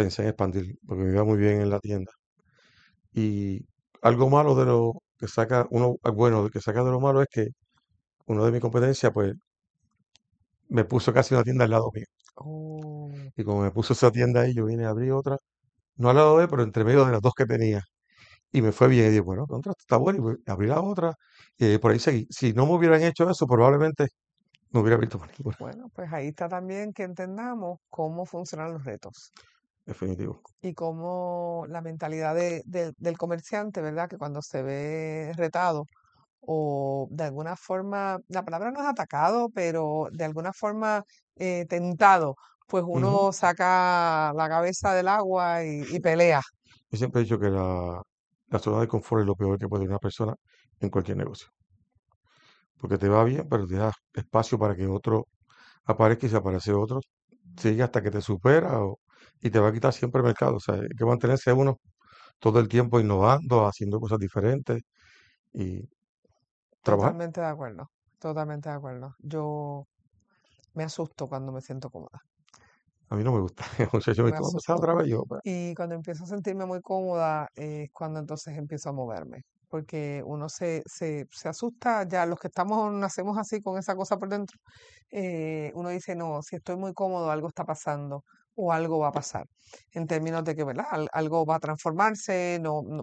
pensé en expandir, porque me iba muy bien en la tienda. Y algo malo de lo que saca uno, bueno, de que saca de lo malo es que uno de mi competencia, pues, me puso casi una tienda al lado mío. Oh, Y como me puso esa tienda ahí, yo vine a abrir otra, no al lado de él, pero entre medio de las dos que tenía. Y me fue bien. Y dije, bueno, contra, esto está bueno. Y pues, abrí la otra. Y por ahí seguí. Si no me hubieran hecho eso, probablemente no hubiera visto más ninguna. bueno, pues ahí está también que entendamos cómo funcionan los retos Definitivo. y cómo la mentalidad del comerciante, ¿verdad? Que cuando se ve retado o de alguna forma, la palabra no es atacado, pero de alguna forma tentado, pues Ujú. uno saca la cabeza del agua y pelea. Yo siempre he dicho que la zona de confort es lo peor que puede tener una persona en cualquier negocio. Porque te va bien, pero te da espacio para que otro aparezca y se aparece otro. Sigue hasta que te supera y te va a quitar siempre el mercado. O sea, hay que mantenerse uno todo el tiempo innovando, haciendo cosas diferentes y trabajar. Totalmente de acuerdo, totalmente de acuerdo. Yo me asusto cuando me siento cómoda, A mí no me gusta. El muchacho me me dice, vamos a empezar asusto. otra vez. Yo, "Pues, Y cuando empiezo a sentirme muy cómoda es cuando entonces empiezo a moverme, porque uno se asusta, ya los que estamos, nacemos así con esa cosa por dentro, uno dice, no, si estoy muy cómodo, algo está pasando o algo va a pasar, en términos de que, ¿verdad? Algo va a transformarse,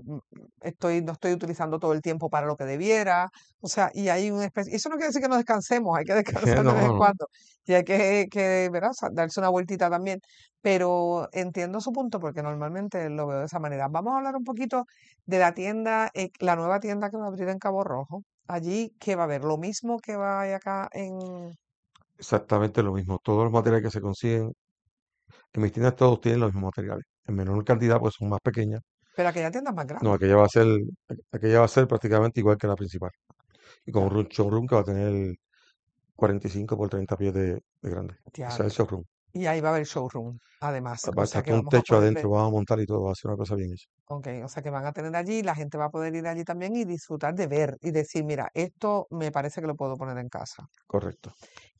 no estoy utilizando todo el tiempo para lo que debiera, o sea, y hay una especie, eso no quiere decir que no descansemos, hay que descansar de no, vez en no. cuando, y hay ¿verdad? Darse una vueltita también, pero entiendo su punto porque normalmente lo veo de esa manera. Vamos a hablar un poquito de la tienda, la nueva tienda que va a abrir en Cabo Rojo. Allí, ¿qué va a haber? Lo mismo que va a haber acá en... Exactamente lo mismo. Todos los materiales que se consiguen en mis tiendas todos tienen los mismos materiales. En menor cantidad, pues son más pequeñas. Pero aquella tienda es más No, grande. aquella va a ser prácticamente igual que la principal. Y con Ya, un showroom que va a tener 45 por 30 pies de grande. Ese es el diantre. showroom. Y ahí va a haber showroom, además. O Va a sea estar que con un vamos a techo poder ver. adentro, vamos a montar y todo, va a ser una cosa bien hecha. Ok, o sea que van a tener allí, la gente va a poder ir allí también y disfrutar de ver y decir, mira, esto me parece que lo puedo poner en casa. Correcto.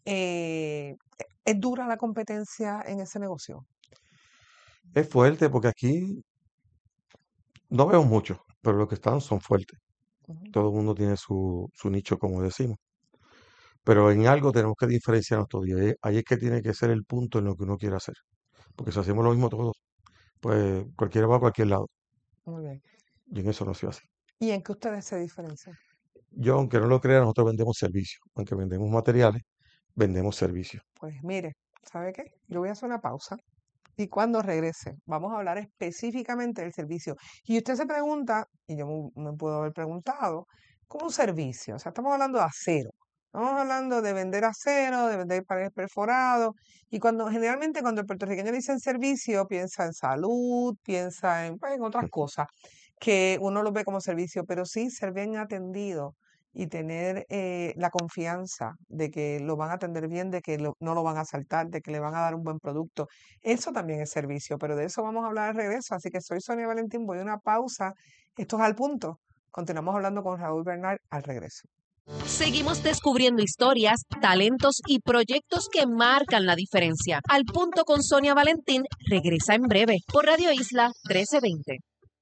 ¿Es dura la competencia en ese negocio? Es fuerte porque aquí no veo mucho, pero los que están son fuertes. Ujú. Todo el mundo tiene su nicho, como decimos. Pero en algo tenemos que diferenciarnos todos. Y ahí es que tiene que ser el punto en lo que uno quiere hacer. Porque si hacemos lo mismo todos, pues cualquiera va a cualquier lado. Muy bien. Y en eso no se hace. ¿Y en qué ustedes se diferencian? Yo, aunque no lo crea, nosotros vendemos servicios. Aunque vendemos materiales, vendemos servicios. Pues mire, ¿sabe qué? Yo voy a hacer una pausa y cuando regrese vamos a hablar específicamente del servicio. Y usted se pregunta, y yo me puedo haber preguntado, ¿cómo un servicio? O sea, estamos hablando de acero. Estamos hablando de vender acero, de vender paneles perforados. Y generalmente cuando el puertorriqueño dice en servicio, piensa en salud, piensa en, pues, en otras cosas que uno lo ve como servicio, pero sí ser bien atendido y tener la confianza de que lo van a atender bien, de que no lo van a saltar, de que le van a dar un buen producto. Eso también es servicio, pero de eso vamos a hablar al regreso. Así que soy Sonia Valentín, voy a una pausa. Esto es Al Punto. Continuamos hablando con Raúl Bernal al regreso. Seguimos descubriendo historias, talentos y proyectos que marcan la diferencia. Al Punto con Sonia Valentín regresa en breve por Radio Isla 1320.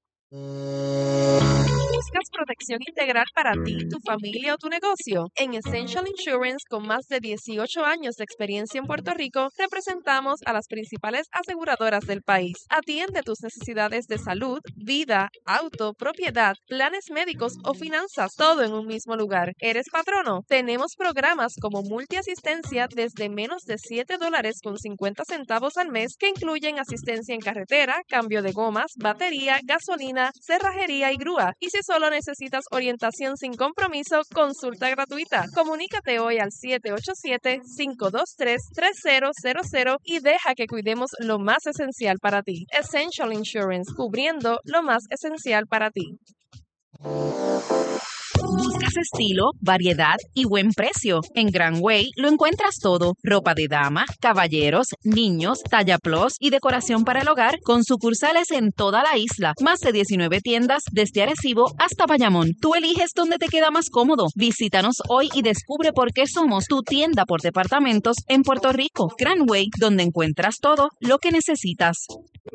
¿Buscas protección integral para ti, tu familia o tu negocio? En Essential Insurance, con más de 18 años de experiencia en Puerto Rico, representamos a las principales aseguradoras del país. Atiende tus necesidades de salud, vida, auto, propiedad, planes médicos o finanzas, todo en un mismo lugar. ¿Eres patrono? Tenemos programas como multiasistencia desde menos de $7.50 al mes que incluyen asistencia en carretera, cambio de gomas, batería, gasolina, cerrajería y grúa. Y si solo necesitas orientación sin compromiso, consulta gratuita. Comunícate hoy al 787-523-3000 y deja que cuidemos lo más esencial para ti. Essential Insurance, cubriendo lo más esencial para ti. ¿Buscas estilo, variedad y buen precio? En Grand Way lo encuentras todo. Ropa de dama, caballeros, niños, talla plus y decoración para el hogar con sucursales en toda la isla. Más de 19 tiendas desde Arecibo hasta Bayamón. Tú eliges dónde te queda más cómodo. Visítanos hoy y descubre por qué somos tu tienda por departamentos en Puerto Rico. Grand Way, donde encuentras todo lo que necesitas.